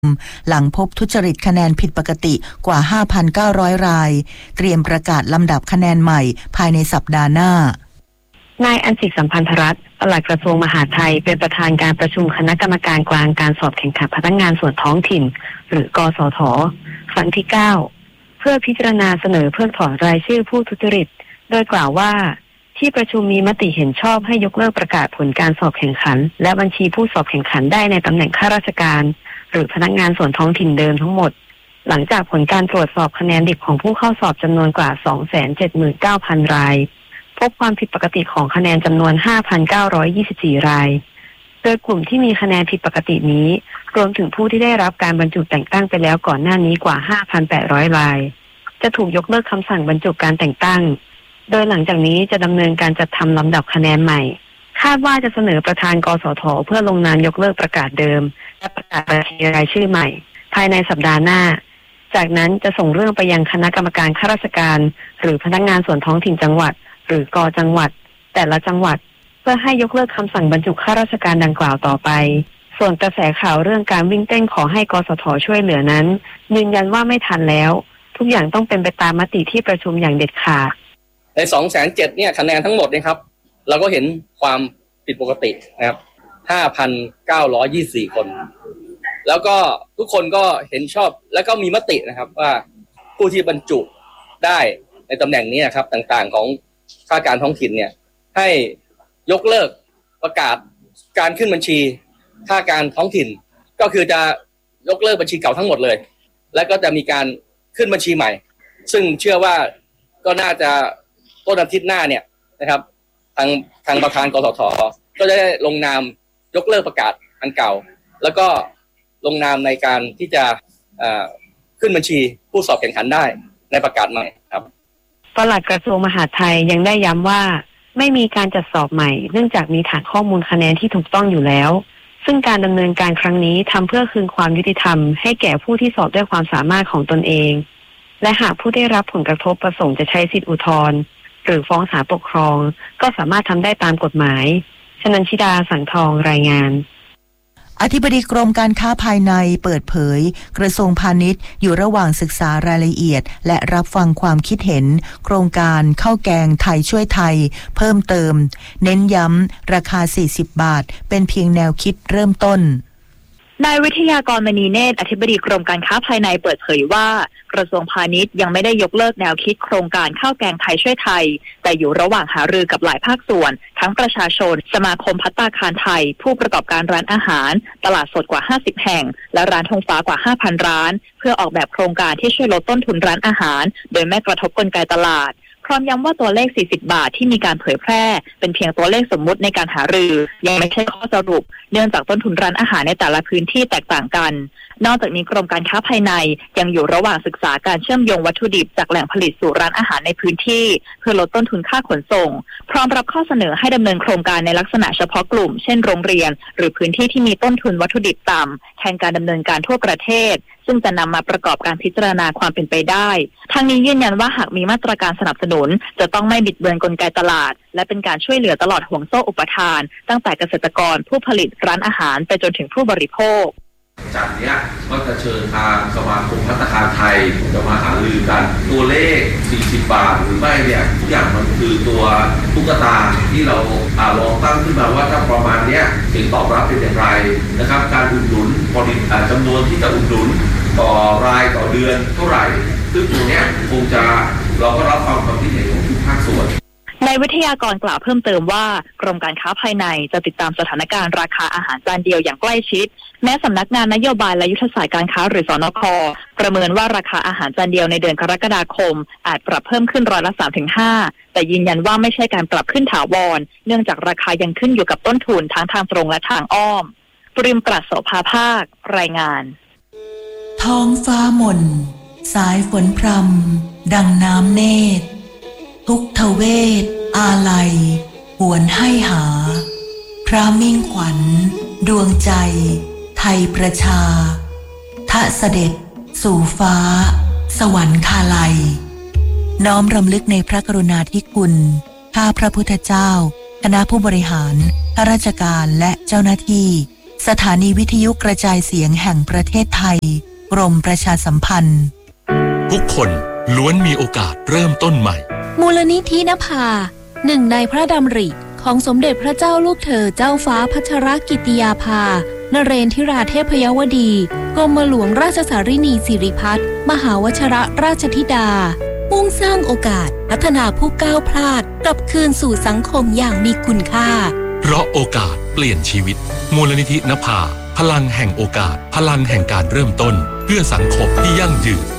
หลังพบทุจริตคะแนนผิดปกติกว่า 5,900 รายเตรียมประกาศลำดับคะแนนใหม่ภายในสัปดาห์หน้านายอัญชิกสัมพันธรัตน์ปลัดกระทรวงมหาดไทยเป็นประธานการประชุมคณะกรรมการกลางการสอบแข่งขันพนักงานส่วนท้องถิ่นหรือกสทครั้งที่ 9เพื่อพิจารณาเสนอเพิกถอนรายชื่อผู้ทุจริตโดยกล่าวว่าที่ประชุมมีมติเห็นชอบให้ยกเลิกประกาศผลการสอบแข่งขันและบัญชีผู้สอบแข่งขันได้ในตำแหน่งข้าราชการหรือพนักงานส่วนท้องถิ่นเดิมทั้งหมดหลังจากผลการตรวจสอบคะแนนดิบของผู้เข้าสอบจำนวนกว่า 279,000 รายพบความผิดปกติของคะแนนจำนวน 5,924 รายโดยกลุ่มที่มีคะแนนผิดปกตินี้รวมถึงผู้ที่ได้รับการบรรจุแต่งตั้งไปแล้วก่อนหน้านี้กว่า 5,800 รายจะถูกยกเลิกคำสั่งบรรจุการแต่งตั้งโดยหลังจากนี้จะดำเนินการจัดทำลำดับคะแนนใหม่คาดว่าจะเสนอประธานกสทเพื่อลงนามยกเลิกประกาศเดิมและประกาศบัญชีรายชื่อใหม่ภายในสัปดาห์หน้าจากนั้นจะส่งเรื่องไปยังคณะกรรมการข้าราชการหรือพนักงานส่วนท้องถิ่นจังหวัดหรือกจังหวัดแต่ละจังหวัดเพื่อให้ยกเลิกคำสั่งบรรจุข้าราชการดังกล่าวต่อไปส่วนกระแสข่าวเรื่องการวิ่งเต้นขอให้กสทช่วยเหลือนั้นยืนยันว่าไม่ทันแล้วทุกอย่างต้องเป็นไปตามมติที่ประชุมอย่างเด็ดขาดใน 207,000 เนี่ยคะแนนทั้งหมดนะครับเราก็เห็นความผิดปกตินะครับ 5,924 คนแล้วก็ทุกคนก็เห็นชอบแล้วก็มีมตินะครับว่าผู้ที่บรรจุได้ในตำแหน่งนี้นะครับต่างๆของข้าราชการท้องถิ่นเนี่ยให้ยกเลิกประกาศการขึ้นบัญชีข้าราชการท้องถิ่นก็คือจะยกเลิกบัญชีเก่าทั้งหมดเลยแล้วก็จะมีการขึ้นบัญชีใหม่ซึ่งเชื่อว่าก็น่าจะต้นอาทิตย์หน้าเนี่ยนะครับทางประธานกสทก็จะได้ลงนามยกเลิกประกาศอันเก่าแล้วก็ลงนามในการที่จะขึ้นบัญชีผู้สอบแข่งขันได้ในประกาศใหม่ครับปลัดกระทรวงมหาดไทยยังได้ย้ำว่าไม่มีการจัดสอบใหม่เนื่องจากมีฐานข้อมูลคะแนนที่ถูกต้องอยู่แล้วซึ่งการดำเนินการครั้งนี้ทำเพื่อคืนความยุติธรรมให้แก่ผู้ที่สอบด้วยความสามารถของตนเองและหากผู้ได้รับผลกระทบประสงค์จะใช้สิทธิอุทธรณ์หรือฟ้องศาลปกครองก็สามารถทำได้ตามกฎหมายชนันชิดาสังทองรายงานอธิบดีกรมการค้าภายในเปิดเผยกระทรวงพาณิชย์อยู่ระหว่างศึกษารายละเอียดและรับฟังความคิดเห็นโครงการข้าวแกงไทยช่วยไทยเพิ่มเติมเน้นย้ำราคา40 บาทเป็นเพียงแนวคิดเริ่มต้นนายวิทยากรมณีเนตรอธิบดีกรมการค้าภายในเปิดเผยว่ากระทรวงพาณิชย์ยังไม่ได้ยกเลิกแนวคิดโครงการข้าวแกงไทยช่วยไทยแต่อยู่ระหว่างหารือกับหลายภาคส่วนทั้งประชาชนสมาคมภัตตาคารไทยผู้ประกอบการร้านอาหารตลาดสดกว่า50แห่งและร้านธงฟ้ากว่า 5,000 ร้านเพื่อออกแบบโครงการที่ช่วยลดต้นทุนร้านอาหารโดยไม่กระทบกลไกตลาดพร้อมย้ำว่าตัวเลข40 บาทที่มีการเผยแพร่เป็นเพียงตัวเลขสมมุติในการหารือยังไม่ใช่ข้อสรุปเนื่องจากต้นทุนร้านอาหารในแต่ละพื้นที่แตกต่างกันนอกจากนี้กรมการค้าภายในยังอยู่ระหว่างศึกษาการเชื่อมโยงวัตถุดิบจากแหล่งผลิตสู่ร้านอาหารในพื้นที่เพื่อลดต้นทุนค่าขนส่งพร้อมรับข้อเสนอให้ดำเนินโครงการในลักษณะเฉพาะกลุ่มเช่นโรงเรียนหรือพื้นที่ที่มีต้นทุนวัตถุดิบต่ำแทนการดำเนินการทั่วประเทศซึ่งจะนำมาประกอบการพิจารณาความเป็นไปได้ทั้งนี้ยืนยันว่าหากมีมาตรการสนับสนุนจะต้องไม่บิดเบือนกลไกตลาดและเป็นการช่วยเหลือตลอดห่วงโซ่อุปทานตั้งแต่เกษตรกรผู้ผลิตร้านอาหารไปจนถึงผู้บริโภคจากนี้ก็จะเชิญทางสมาคมภัตตาคารไทยจะมาหารือกันตัวเลข40 บาทหรือไม่เนี่ยทุกอย่างมันคือตัวตุ๊กตาที่เราลองตั้งขึ้นมาว่าถ้าประมาณนี้เสียงตอบรับเป็นอย่างไรนะครับการอุดหนุนผลิตจำนวนที่จะอุดหนุนต่อรายต่อเดือนเท่าไหร่ซึ่งตรงนี้คงจะเราก็รับฟังความคิดเห็นของทุกภาคส่วนนายวิทยากรกล่าวเพิ่มเติมว่ากรมการค้าภายในจะติดตามสถานการณ์ราคาอาหารจานเดียวอย่างใกล้ชิดแม้สำนักงานนโยบายและยุทธศาสตร์การค้าหรือสนค.ประเมินว่าราคาอาหารจานเดียวในเดือนกรกฎาคมอาจปรับเพิ่มขึ้น3-5%แต่ยืนยันว่าไม่ใช่การปรับขึ้นถาวรเนื่องจากราคายังขึ้นอยู่กับต้นทุนทั้งทางตรงและทางอ้อมปริมปรัชโสภาภาครายงานท้องฟ้าหม่นสายฝนพรำดังน้ำเนตรทุกทเวทอาลัยหวนให้หาพระมิ่งขวัญดวงใจไทยประชาทะเสด็จสู่ฟ้าสวรรคาลัยน้อมรำลึกในพระกรุณาธิคุณข้าพระพุทธเจ้าคณะผู้บริหารข้าราชการและเจ้าหน้าที่สถานีวิทยุกระจายเสียงแห่งประเทศไทยกรมประชาสัมพันธ์ทุกคนล้วนมีโอกาสเริ่มต้นใหม่มูลนิธินภาหนึ่งในพระดำริของสมเด็จพระเจ้าลูกเธอเจ้าฟ้าพัชรกิติยาภานเรนทิราเทพยวดีกรมหลวงราชสารินีสิริพัฒน์มหาวชิรราชธิดามุ่งสร้างโอกาสพัฒนาผู้ก้าวพลาดกลับคืนสู่สังคมอย่างมีคุณค่าเพราะโอกาสเปลี่ยนชีวิตมูลนิธินภาพลังแห่งโอกาสพลังแห่งการเริ่มต้นเพื่อสังคมที่ยั่งยืน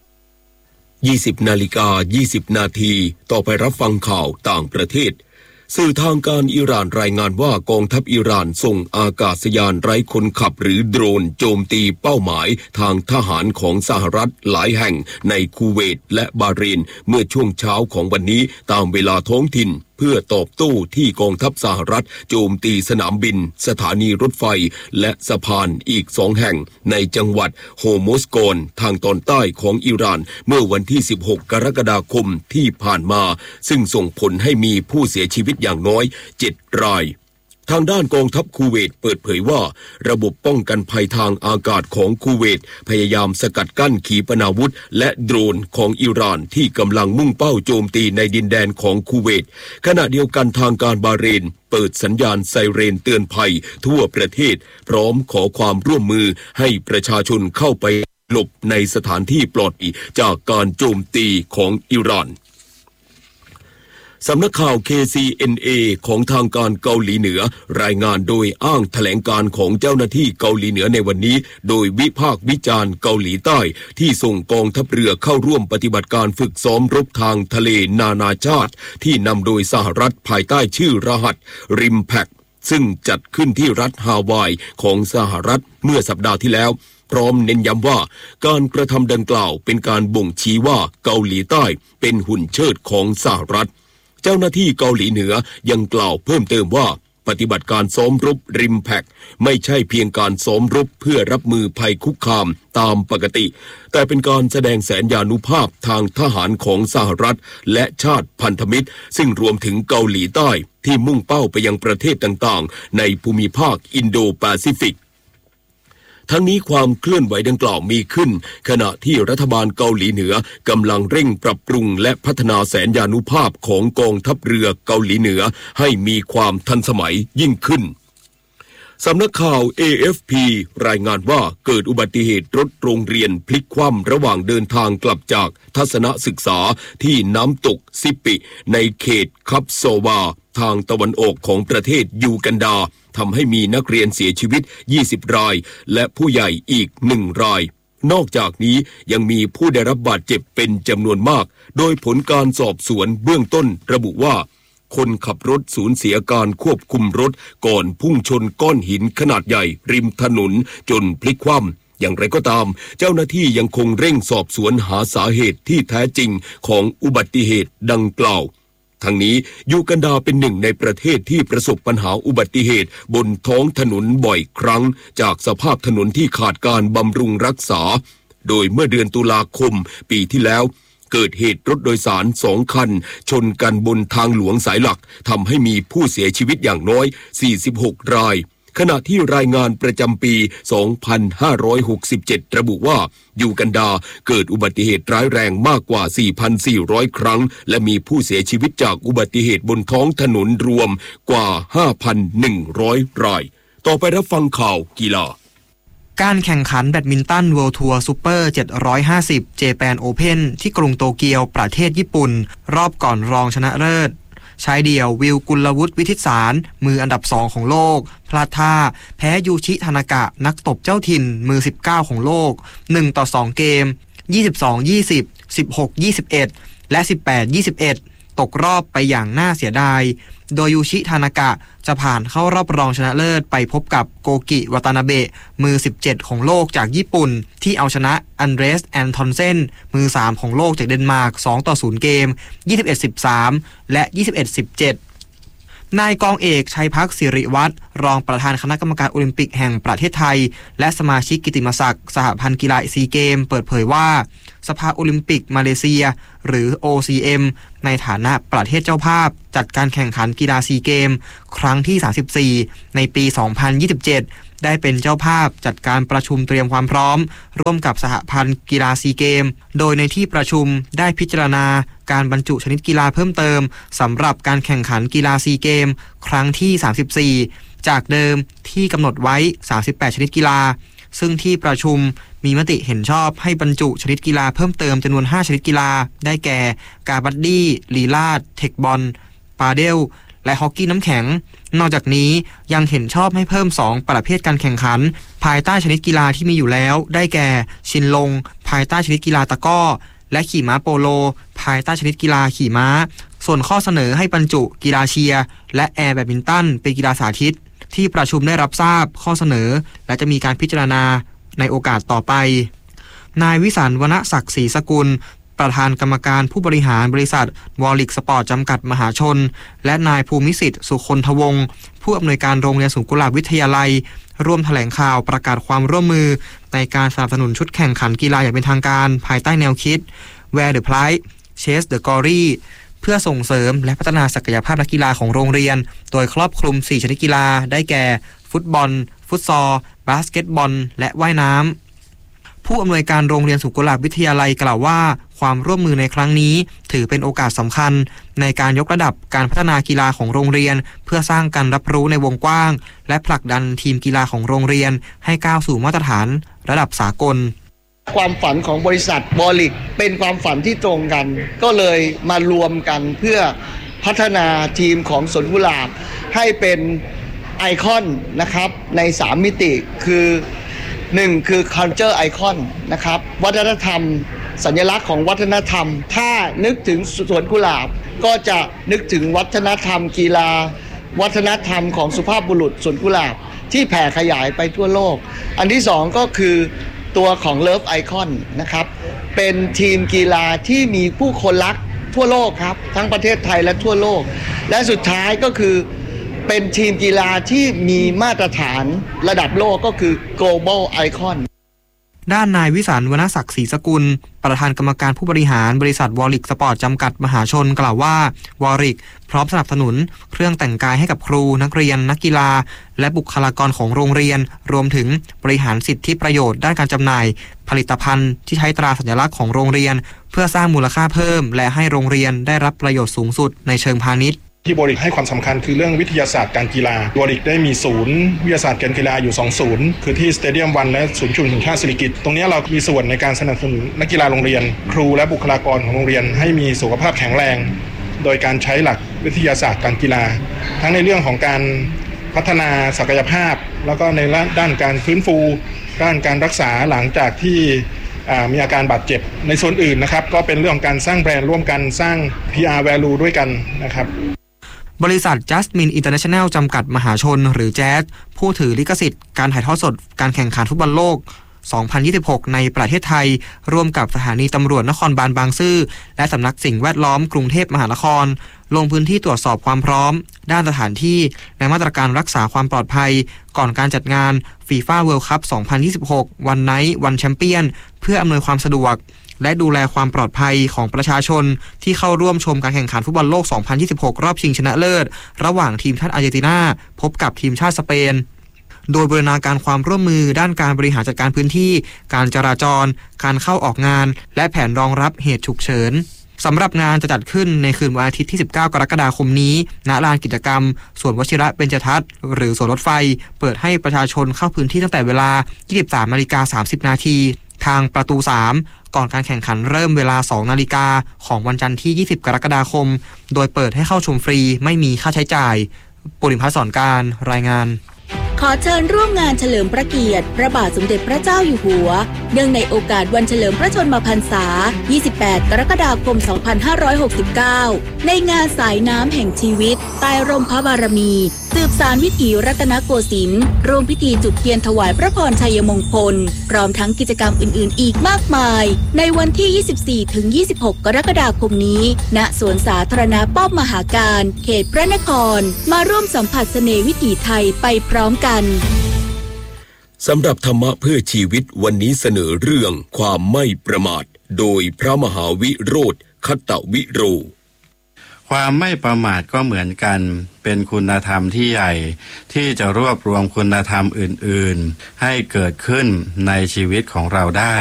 20:20 นาทีต่อไปรับฟังข่าวต่างประเทศสื่อทางการอิหร่านรายงานว่ากองทัพอิหร่านส่งอากาศยานไร้คนขับหรือโดรนโจมตีเป้าหมายทางทหารของสหรัฐหลายแห่งในคูเวตและบาห์เรนเมื่อช่วงเช้าของวันนี้ตามเวลาท้องถิ่นเพื่อตอบโต้ที่กองทัพสหรัฐโจมตีสนามบินสถานีรถไฟและสะพานอีก2แห่งในจังหวัดโฮโมสกอนทางตอนใต้ของอิหร่านเมื่อวันที่16กรกฎาคมที่ผ่านมาซึ่งส่งผลให้มีผู้เสียชีวิตอย่างน้อย7 รายทางด้านกองทัพคูเวตเปิดเผยว่าระบบป้องกันภัยทางอากาศของคูเวตพยายามสกัดกั้นขีปนาวุธและโดรนของอิหร่านที่กำลังมุ่งเป้าโจมตีในดินแดนของคูเวตขณะเดียวกันทางการบาห์เรนเปิดสัญญาณไซเรนเตือนภัยทั่วประเทศพร้อมขอความร่วมมือให้ประชาชนเข้าไปหลบในสถานที่ปลอดภัยจากการโจมตีของอิหร่านสำนักข่าว KCNA ของทางการเกาหลีเหนือรายงานโดยอ้างแถลงการของเจ้าหน้าที่เกาหลีเหนือในวันนี้โดยวิพากษ์วิจารณ์เกาหลีใต้ที่ส่งกองทัพเรือเข้าร่วมปฏิบัติการฝึกซ้อมรบทางทะเลนานาชาติที่นำโดยสหรัฐภายใต้ชื่อรหัสริมแพคซึ่งจัดขึ้นที่รัฐฮาวายของสหรัฐเมื่อสัปดาห์ที่แล้วพร้อมเน้นย้ำว่าการกระทำดังกล่าวเป็นการบ่งชี้ว่าเกาหลีใต้เป็นหุ่นเชิดของสหรัฐเจ้าหน้าที่เกาหลีเหนือยังกล่าวเพิ่มเติมว่าปฏิบัติการซ้อมรบริมแพคไม่ใช่เพียงการซ้อมรบเพื่อรับมือภัยคุกคามตามปกติแต่เป็นการแสดงแสนยานุภาพทางทหารของสหรัฐและชาติพันธมิตรซึ่งรวมถึงเกาหลีใต้ที่มุ่งเป้าไปยังประเทศต่างๆในภูมิภาคอินโดแปซิฟิกทั้งนี้ความเคลื่อนไหวดังกล่าวมีขึ้นขณะที่รัฐบาลเกาหลีเหนือกำลังเร่งปรับปรุงและพัฒนาแสนยานุภาพของกองทัพเรือเกาหลีเหนือให้มีความทันสมัยยิ่งขึ้นสำนักข่าว AFP รายงานว่าเกิดอุบัติเหตุรถโรงเรียนพลิกคว่ำระหว่างเดินทางกลับจากทัศนศึกษาที่น้ำตกซิปิในเขตคับโซวาทางตะวันออกของประเทศยูกันดาทำให้มีนักเรียนเสียชีวิต20 รายและผู้ใหญ่อีก1 รายนอกจากนี้ยังมีผู้ได้รับบาดเจ็บเป็นจำนวนมากโดยผลการสอบสวนเบื้องต้นระบุว่าคนขับรถสูญเสียการควบคุมรถก่อนพุ่งชนก้อนหินขนาดใหญ่ริมถนนจนพลิกคว่ำอย่างไรก็ตามเจ้าหน้าที่ยังคงเร่งสอบสวนหาสาเหตุที่แท้จริงของอุบัติเหตุดังกล่าวทั้งนี้ยูกันดาเป็นหนึ่งในประเทศที่ประสบปัญหาอุบัติเหตุบนท้องถนนบ่อยครั้งจากสภาพถนนที่ขาดการบำรุงรักษาโดยเมื่อเดือนตุลาคมปีที่แล้วเกิดเหตุรถโดยสาร2 คันชนกันบนทางหลวงสายหลักทำให้มีผู้เสียชีวิตอย่างน้อย46 รายขณะที่รายงานประจำปี 2567 ระบุว่ายูกันดาเกิดอุบัติเหตุร้ายแรงมากกว่า 4,400 ครั้งและมีผู้เสียชีวิตจากอุบัติเหตุบนท้องถนนรวมกว่า 5,100 รายต่อไปรับฟังข่าวกีฬาการแข่งขันแบดมินตัน World Tour Super 750 Japan Open ที่กรุงโตเกียวประเทศญี่ปุ่นรอบก่อนรองชนะเลิศชายเดี่ยววิลกุลวุฒิวิทิตสารมืออันดับ2ของโลกพลาดท่าแพ้ยูชิทานากะนักตบเจ้าถิ่นมือ19ของโลก1-2 เกม 22-20 16-21 และ 18-21 ตกรอบไปอย่างน่าเสียดายโดยยูชิทานากะจะผ่านเข้ารอบรองชนะเลิศไปพบกับโกกิวาตานาเบะมือ17ของโลกจากญี่ปุ่นที่เอาชนะอันเดรสแอนทอนเซนมือ3ของโลกจากเดนมาร์ก2-0 เกม 21-13 และ 21-17 นายกองเอกชัยพักศิริวัฒน์รองประธานคณะกรรมการโอลิมปิกแห่งประเทศไทยและสมาชิกกิตติมศักดิ์สหพันธ์กีฬาซีเกมเปิดเผยว่าสภาโอลิมปิกมาเลเซียหรือ OCM ในฐานะประเทศเจ้าภาพจัดการแข่งขันกีฬาซีเกมครั้งที่34ในปี 2027 ได้เป็นเจ้าภาพจัดการประชุมเตรียมความพร้อมร่วมกับสหพันธ์กีฬาซีเกมโดยในที่ประชุมได้พิจารณาการบรรจุชนิดกีฬาเพิ่มเติมสำหรับการแข่งขันกีฬาซีเกมครั้งที่34จากเดิมที่กำหนดไว้38ชนิดกีฬาซึ่งที่ประชุมมีมติเห็นชอบให้บรรจุชนิดกีฬาเพิ่มเติมจำนวน5ชนิดกีฬาได้แก่กาบัดดี้ลีลาดเทคบอลปาเดลและฮอกกี้น้ำแข็งนอกจากนี้ยังเห็นชอบให้เพิ่ม2ประเภทการแข่งขันภายใต้ชนิดกีฬาที่มีอยู่แล้วได้แก่ชินลงภายใต้ชนิดกีฬาตะกร้อและขี่ม้าโปโลภายใต้ชนิดกีฬาขี่ม้าส่วนข้อเสนอให้บรรจุกีฬาเชียร์และแอร์แบดมินตันเป็นกีฬาสาธิตที่ประชุมได้รับทราบข้อเสนอและจะมีการพิจารณาในโอกาสต่อไปนายวิสันต์ วรรณศักดิ์ศรีสกุลประธานกรรมการผู้บริหารบริษัทวอลลิกสปอร์ตจำกัดมหาชนและนายภูมิสิทธิ์สุคนทวงศ์ผู้อำนวยการโรงเรียนสวนกุหลาบวิทยาลัยร่วมแถลงข่าวประกาศความร่วมมือในการสนับสนุนชุดแข่งขันกีฬาอย่างเป็นทางการภายใต้แนวคิด Wear the Pride Chase the Glory เพื่อส่งเสริมและพัฒนาศักยภาพนักกีฬาของโรงเรียนโดยครอบคลุม4ชนิดกีฬาได้แก่ฟุตบอลฟุตซอลบาสเกตบอลและว่ายน้ำผู้อำนวยการโรงเรียนสวนกุหลาบวิทยาลัยกล่าวว่าความร่วมมือในครั้งนี้ถือเป็นโอกาสสำคัญในการยกระดับการพัฒนากีฬาของโรงเรียนเพื่อสร้างการรับรู้ในวงกว้างและผลักดันทีมกีฬาของโรงเรียนให้ก้าวสู่มาตรฐานระดับสากลความฝันของบริษัทวอลลิกเป็นความฝันที่ตรงกันก็เลยมารวมกันเพื่อพัฒนาทีมของสวนกุหลาบให้เป็นไอคอนนะครับใน3มิติคือ1คือ culture icon นะครับวัฒนธรรมสัญลักษณ์ของวัฒนธรรมถ้านึกถึงสวนกุหลาบก็จะนึกถึงวัฒนธรรมกีฬาวัฒนธรรมของสุภาพบุรุษสวนกุหลาบที่แผ่ขยายไปทั่วโลกอันที่2ก็คือตัวของ Love Icon นะครับเป็นทีมกีฬาที่มีผู้คนรักทั่วโลกครับทั้งประเทศไทยและทั่วโลกและสุดท้ายก็คือเป็นทีมกีฬาที่มีมาตรฐานระดับโลกก็คือ Global Icon ด้านนายวิสันต์ วรรณศักดิ์ศรีสกุลประธานกรรมการผู้บริหารบริษัทวอลลิกสปอร์ตจำกัดมหาชนกล่าวว่าวอลลิกพร้อมสนับสนุนเครื่องแต่งกายให้กับครูนักเรียนนักกีฬาและบุคลากรของโรงเรียนรวมถึงบริหารสิทธิประโยชน์ด้านการจำหน่ายผลิตภัณฑ์ที่ใช้ตราสัญลักษณ์ของโรงเรียนเพื่อสร้างมูลค่าเพิ่มและให้โรงเรียนได้รับประโยชน์สูงสุดในเชิงพาณิชย์ที่วอลลิกให้ความสำคัญคือเรื่องวิทยาศาสตร์การกีฬาวอลลิกได้มีศูนย์วิทยาศาสตร์การกีฬาอยู่2ศูนย์คือที่สเตเดียม1และศูนย์ชุมชนแห่งชาติสิริกิติ์ตรงนี้เรามีส่วนในการสนับสนุนนักกีฬาโรงเรียนครูและบุคลากรของโรงเรียนให้มีสุขภาพแข็งแรงโดยการใช้หลักวิทยาศาสตร์การกีฬาทั้งในเรื่องของการพัฒนาศักยภาพแล้วก็ในด้านการฟื้นฟูด้านการรักษาหลังจากที่มีอาการบาดเจ็บในส่วนอื่นนะครับก็เป็นเรื่องของการสร้างแบรนด์ร่วมกันสร้าง PR value ด้วยกันนะครับบริษัท Jasmine International จำกัดมหาชนหรือแจ๊สผู้ถือลิขสิทธิ์การถ่ายทอดสดการแข่งขันฟุตบอลโลก 2026 ในประเทศไทยร่วมกับสถานีตำรวจนครบาลบางซื่อและสำนักสิ่งแวดล้อมกรุงเทพมหานครลงพื้นที่ตรวจสอบความพร้อมด้านสถานที่และมาตรการรักษาความปลอดภัยก่อนการจัดงาน FIFA World Cup 2026 วันไนท์วันแชมเปี้ยนเพื่ออำนวยความสะดวกและดูแลความปลอดภัยของประชาชนที่เข้าร่วมชมการแข่งขันฟุตบอลโลก 2026 รอบชิงชนะเลิศระหว่างทีมชาติอาร์เจนตินาพบกับทีมชาติสเปนโดยบูรณาการความร่วมมือด้านการบริหารจัดการพื้นที่การจราจรการเข้าออกงานและแผนรองรับเหตุฉุกเฉินสำหรับงานจะจัดขึ้นในคืนวันอาทิตย์ที่ 19 กรกฎาคมนี้ณลานกิจกรรมสวนวชิระเบญจทัศน์หรือสวนรถไฟเปิดให้ประชาชนเข้าพื้นที่ตั้งแต่เวลา 23:30 น.ทางประตู 3 ก่อนการแข่งขันเริ่มเวลา 2 นาฬิกาของวันจันทร์ที่ 20 กรกฎาคมโดยเปิดให้เข้าชมฟรีไม่มีค่าใช้จ่ายปุริมพัฒน์สอนการรายงานขอเชิญร่วมงานเฉลิมพระเกียรติพระบาทสมเด็จพระเจ้าอยู่หัวเนื่องในโอกาสวันเฉลิมพระชนมพรรษา 28 กรกฎาคม 2569 ในงานสายน้ำแห่งชีวิตใต้ร่มพระบารมีสืบสานวิถีรัตนโกสินทร์ร่วมพิธีจุดเทียนถวายพระพรชัยมงคลพร้อมทั้งกิจกรรมอื่นๆอีกมากมายในวันที่ 24-26 กรกฎาคมนี้ณสวนสาธารณะป้อมมหาการเขตพระนครมาร่วมสัมผัสเสน่ห์วิถีไทยไปพร้อมกันสำหรับธรรมะเพื่อชีวิตวันนี้เสนอเรื่องความไม่ประมาทโดยพระมหาวิโรจน์คัตตวิโรความไม่ประมาทก็เหมือนกันเป็นคุณธรรมที่ใหญ่ที่จะรวบรวมคุณธรรมอื่นๆให้เกิดขึ้นในชีวิตของเราได้